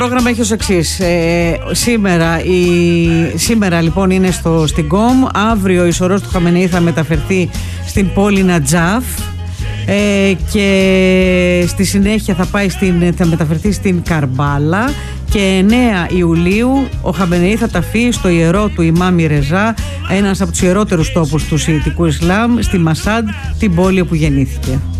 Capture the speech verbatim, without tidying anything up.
Το πρόγραμμα έχει ως εξής. Ε, σήμερα, η, σήμερα λοιπόν είναι στο, στην Κομ. Αύριο η σωρός του Χαμενεή θα μεταφερθεί στην πόλη Νατζάφ. Ε, και στη συνέχεια θα, πάει στην, θα μεταφερθεί στην Καρμπάλα. Και εννέα Ιουλίου ο Χαμενεή θα ταφεί στο ιερό του Ιμάμ Ρεζά, ένας από τους ιερότερους τόπους του Σιητικού Ισλάμ, στη Μασάντ, την πόλη όπου γεννήθηκε.